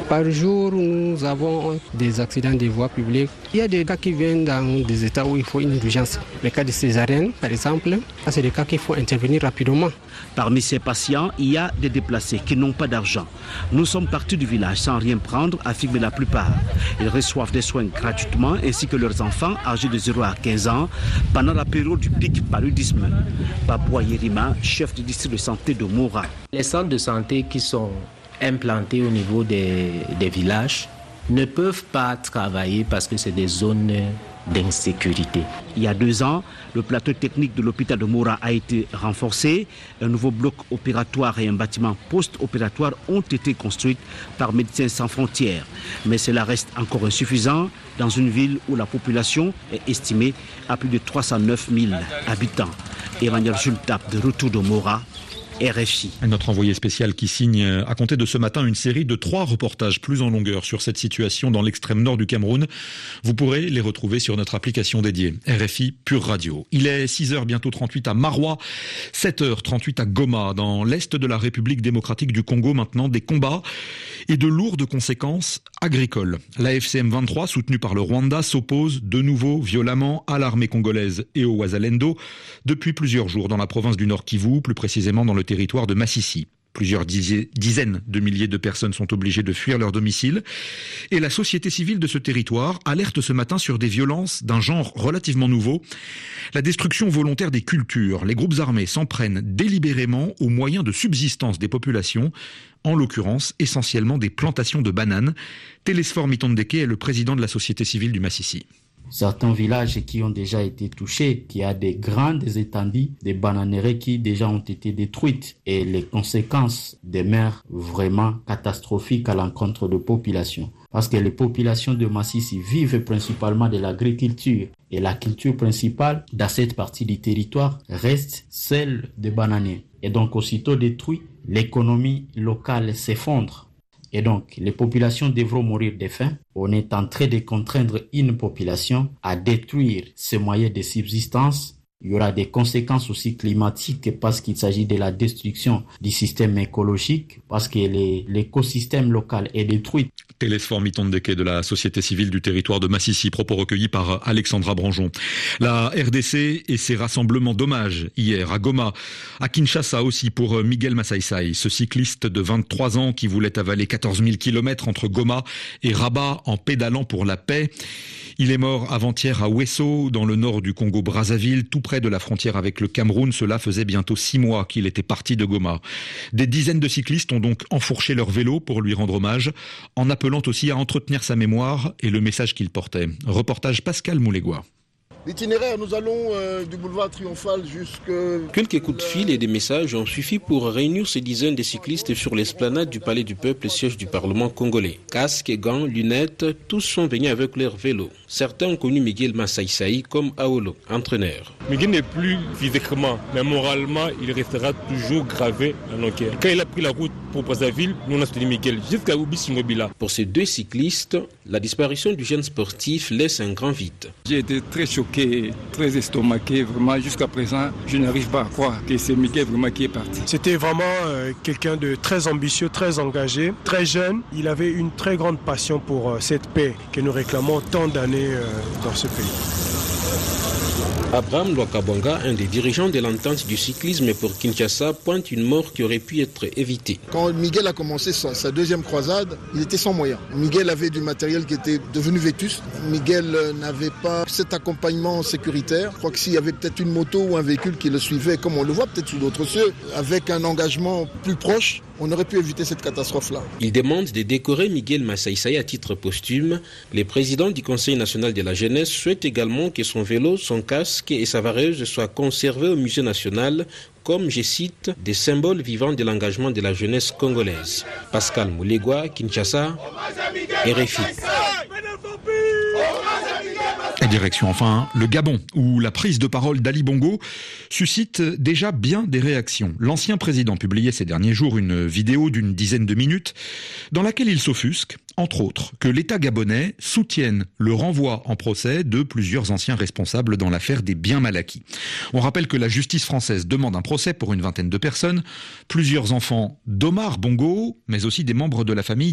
Par jour, nous avons des accidents de voies publiques. Il y a des cas qui viennent dans des états où il faut une urgence. Le cas de césarienne, par exemple, c'est des cas qu'il faut intervenir rapidement. Parmi ces patients, il y a des déplacés qui n'ont pas d'argent. Nous sommes partis du village sans rien prendre, affirment la plupart. Ils reçoivent des soins gratuitement ainsi que leurs enfants âgés de 0 à 15 ans pendant la période du pic paludisme. Babou Yerima, chef du district de santé de Mora. Les centres de santé qui sont implantés au niveau des villages ne peuvent pas travailler parce que c'est des zones d'insécurité. Il y a 2 ans, le plateau technique de l'hôpital de Mora a été renforcé. Un nouveau bloc opératoire et un bâtiment post-opératoire ont été construits par Médecins sans frontières. Mais cela reste encore insuffisant dans une ville où la population est estimée à plus de 309 000 habitants. Emmanuel Jultap, de retour de Mora, RFI. Notre envoyé spécial qui signe à compter de ce matin une série de 3 reportages plus en longueur sur cette situation dans l'extrême nord du Cameroun. Vous pourrez les retrouver sur notre application dédiée RFI Pure Radio. Il est 6h bientôt 38 à Maroua, 7h38 à Goma, dans l'est de la République démocratique du Congo. Maintenant, des combats et de lourdes conséquences agricoles. La FCM 23, soutenue par le Rwanda, s'oppose de nouveau violemment à l'armée congolaise et au Wazalendo depuis plusieurs jours dans la province du Nord Kivu, plus précisément dans le territoire de Massissi. Plusieurs dizaines de milliers de personnes sont obligées de fuir leur domicile. Et la société civile de ce territoire alerte ce matin sur des violences d'un genre relativement nouveau. La destruction volontaire des cultures. Les groupes armés s'en prennent délibérément aux moyens de subsistance des populations, en l'occurrence essentiellement des plantations de bananes. Télésphore Mitondeke est le président de la société civile du Massissi. Certains villages qui ont déjà été touchés, qui a des grandes étendues, des bananeraies qui déjà ont été détruites et les conséquences des mers vraiment catastrophiques à l'encontre de populations. Parce que les populations de Massissi vivent principalement de l'agriculture et la culture principale dans cette partie du territoire reste celle des bananiers. Et donc aussitôt détruit, l'économie locale s'effondre. Et donc, les populations devront mourir de faim. On est en train de contraindre une population à détruire ses moyens de subsistance. Il y aura des conséquences aussi climatiques parce qu'il s'agit de la destruction du système écologique, parce que l'écosystème local est détruit. Télésphore Mitondeke de la société civile du territoire de Massissi, propos recueillis par Alexandra Branjon. La RDC et ses rassemblements d'hommage hier à Goma, à Kinshasa aussi pour Miguel Massaïsaï, ce cycliste de 23 ans qui voulait avaler 14 000 km entre Goma et Rabat en pédalant pour la paix. Il est mort avant-hier à Wesso, dans le nord du Congo-Brazzaville, tout près de la frontière avec le Cameroun. Cela faisait bientôt 6 mois qu'il était parti de Goma. Des dizaines de cyclistes ont donc enfourché leur vélo pour lui rendre hommage, en appelant aussi à entretenir sa mémoire et le message qu'il portait. Reportage Pascal Moulégois. L'itinéraire, nous allons du boulevard Triomphal jusqu'à... Quelques coups de fil et des messages ont suffi pour réunir ces dizaines de cyclistes sur l'esplanade du Palais du Peuple, siège du Parlement congolais. Casques, gants, lunettes, tous sont venus avec leur vélo. Certains ont connu Miguel Massaïsaï comme Aolo, entraîneur. Miguel n'est plus physiquement, mais moralement, il restera toujours gravé dans nos cœurs. Quand il a pris la route pour Brazzaville, nous on a soutenu Miguel jusqu'à Oubis-Ngobila. Pour ces 2 cyclistes, la disparition du jeune sportif laisse un grand vide. J'ai été très choqué, très estomaqué. Vraiment, jusqu'à présent, je n'arrive pas à croire que c'est Miguel vraiment qui est parti. C'était vraiment quelqu'un de très ambitieux, très engagé, très jeune. Il avait une très grande passion pour cette paix que nous réclamons tant d'années dans ce pays. Abraham Lwakabonga, un des dirigeants de l'entente du cyclisme pour Kinshasa, pointe une mort qui aurait pu être évitée. Quand Miguel a commencé sa deuxième croisade, il était sans moyens. Miguel avait du matériel qui était devenu vétuste. Miguel n'avait pas cet accompagnement sécuritaire. Je crois que s'il y avait peut-être une moto ou un véhicule qui le suivait, comme on le voit peut-être sous d'autres cieux, avec un engagement plus proche, on aurait pu éviter cette catastrophe-là. Il demande de décorer Miguel Massaïsaï à titre posthume. Les présidents du Conseil national de la jeunesse souhaitent également que son vélo, son casque et sa vareuse soient conservés au musée national comme, je cite, des symboles vivants de l'engagement de la jeunesse congolaise. Pascal Moulégois, Kinshasa, RFI. Et direction enfin le Gabon, où la prise de parole d'Ali Bongo suscite déjà bien des réactions. L'ancien président publiait ces derniers jours une vidéo d'une dizaine de minutes dans laquelle il s'offusque, entre autres, que l'État gabonais soutienne le renvoi en procès de plusieurs anciens responsables dans l'affaire des biens mal acquis. On rappelle que la justice française demande un procès pour une vingtaine de personnes, plusieurs enfants d'Omar Bongo, mais aussi des membres de la famille